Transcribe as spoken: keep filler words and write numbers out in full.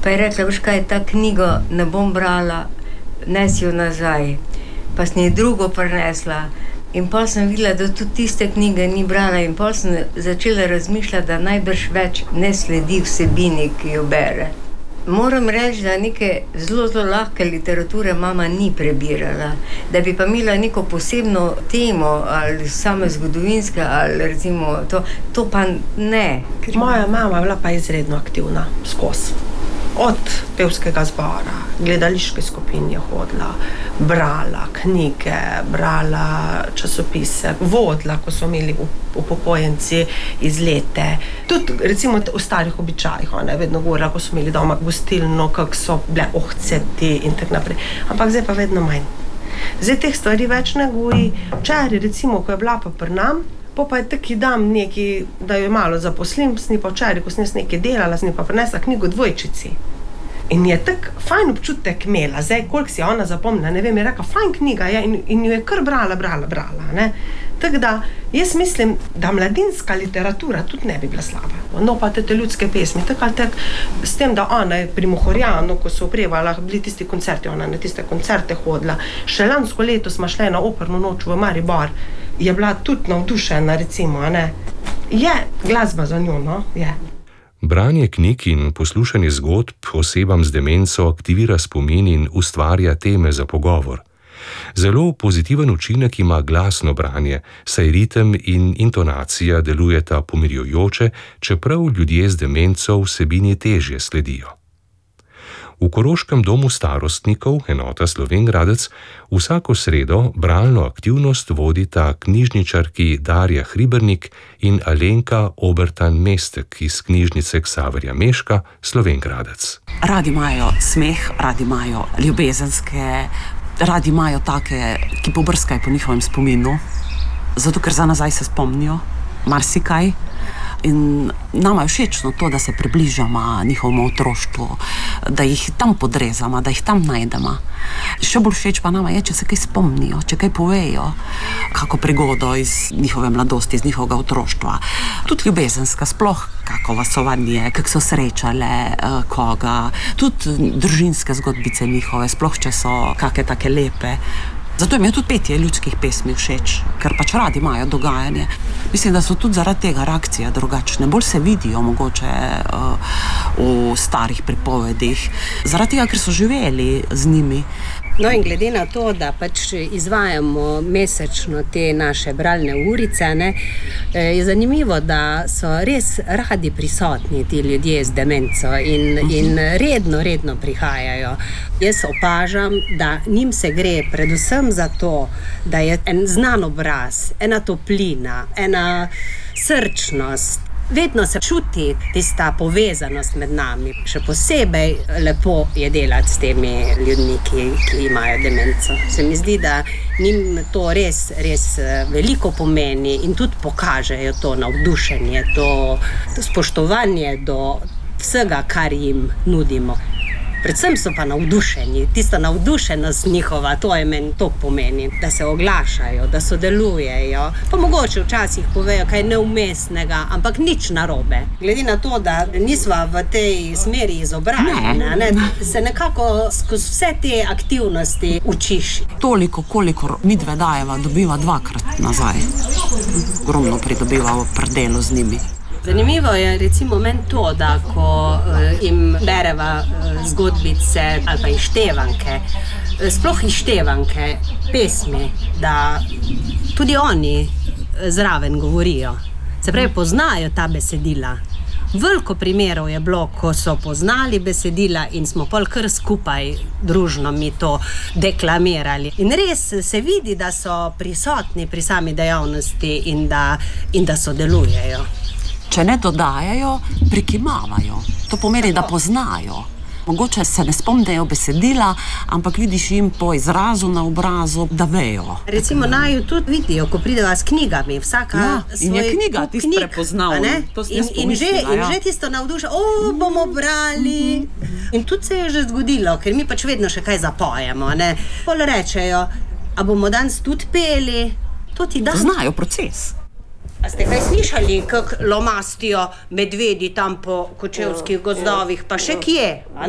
Pa je rekla, veš kaj, ta knjigo ne bom brala, nesi jo nazaj. Pa sem ji drugo prinesla. In pol sem videla, da tudi tiste knjige ni brala in pol sem začela razmišljati, da najbrž več ne sledi vsebini, ki jo bere. Moram reči, da neke zelo, zelo lahke literature mama ni prebirala. Da bi pa imela neko posebno temo, ali same zgodovinske, ali recimo to, to pa ne. Moja mama je bila pa izredno aktivna, skozi. Od pevskega zbora, gledališke skupine je hodila, brala knjige, brala časopise, vodila, ko so imeli upokojenci izlete. Tudi recimo v starih običajih, ona je vedno govorila, ko so imeli doma gostilno, kako so bile ohceti in tako naprej. Ampak zdaj pa vedno manj. Zdaj teh stvari več ne goji. Včeraj recimo, ko je bila pa pri nam, po pa je taki dam neki, da jo malo zaposlim, sni pa včeraj, ko sem jaz nekaj delala, sni pa prinesla knjigo Dvojčici. In je tak fajn občutek imela, zdaj, koliko si ona zapomnila, ne vem, je rekla, fajn knjiga je in, in jo je kar brala, brala, brala, ne. Tako da, jaz mislim, da mladinska literatura tudi ne bi bila slaba. No, pa te ljudske pesmi, tako ali tako, s tem, da ona je pri Mohorjanu, ko so oprevala, bili tisti koncerti, ona na tiste koncerte hodila. Še lansko leto smo šli na operno noč v Maribor, je bila tudi navdušena, recimo, ne. Je glasba za njo, no, je. Branje knjig in poslušanje zgodb osebam z demenco aktivira spomin in ustvarja teme za pogovor. Zelo pozitiven učinek ima glasno branje, saj ritem in intonacija delujeta pomirjujoče, čeprav ljudje z demenco vsebini težje sledijo. V Koroškem domu starostnikov, enota Slovenj Gradec, vsako sredo bralno aktivnost vodita knjižničarki Darja Hribernik in Alenka Obertan-Mestek iz knjižnice Ksaverja Meška, Slovenj Gradec. Radi imajo smeh, radi imajo ljubezenske, radi imajo take, ki pobrskajo po njihovem spominu, zato ker za nazaj se spomnijo marsikaj. In nama je všečno to, da se približamo njihovemu otroštvu, da jih tam podrezamo, da jih tam najdemo. Še bolj všeč pa nama je, če se kaj spomnijo, če kaj povejo, kako prigodo iz njihove mladosti, iz njihovega otroštva. Tudi ljubezenska, sploh kako vasovanje, kako so srečale koga, tudi družinske zgodbice njihove, sploh če so kakšne take lepe. Zato jim je tudi petje ljudskih pesmi všeč, ker pač radi imajo dogajanje. Mislim, da so tudi zaradi tega reakcije drugačne. Bolj se vidijo mogoče uh, v starih pripovedih, zaradi tega, ker so živeli z njimi. No in glede na to, da pač izvajamo mesečno te naše bralne urice, ne, je zanimivo, da so res radi prisotni ti ljudje z demenco in, in redno, redno prihajajo. Jaz opažam, da njim se gre predvsem za to, da je en znan obraz, ena toplina, ena srčnost. Vedno se čuti tista povezanost med nami. Še posebej lepo je delati s temi ljudmi, ki, ki imajo demenco. Se mi zdi, da njim to res, res veliko pomeni in tudi pokažejo to navdušenje, to spoštovanje do vsega, kar jim nudimo. Predvsem so pa navdušeni, tista navdušenost njihova, to je meni to pomeni, da se oglašajo, da sodelujejo, pa mogoče včasih povejo kaj neumestnega, ampak nič narobe. Glede na to, da nisva v tej smeri izobražena, ne, se nekako skozi vse te aktivnosti učiš. Toliko, kolikor midve dajeva, dobiva dvakrat nazaj. Ogromno pridobiva v predelu z njimi. Zanimivo je recimo meni to, da ko uh, jim bereva uh, zgodbice ali pa ištevanke, uh, sploh ištevanke, pesmi, da tudi oni zraven govorijo. Se pravi, poznajo ta besedila. Veliko primerov je bilo, ko so poznali besedila in smo pol kar skupaj družno mi to deklamirali. In res se vidi, da so prisotni pri sami dejavnosti in da, in da sodelujejo. Če ne dodajajo, prikimavajo. To pomeni, da poznajo. Mogoče se ne spomnejo besedila, ampak vidiš jim po izrazu na obrazu, da vejo. Recimo naju tudi vidijo, ko prideva s knjigami. Vsaka ja, in je svoj knjiga tisto prepoznavna. In, in, že, ja. in že tisto navduša, o, bomo brali. In tudi se je že zgodilo, ker mi pač vedno še kaj zapojemo. Ne? Pol rečejo, a bomo danes tudi peli? To ti da. Znajo proces. A ste kaj slišali, kako lomastijo medvedi tam po kočevskih gozdovih, pa še kje?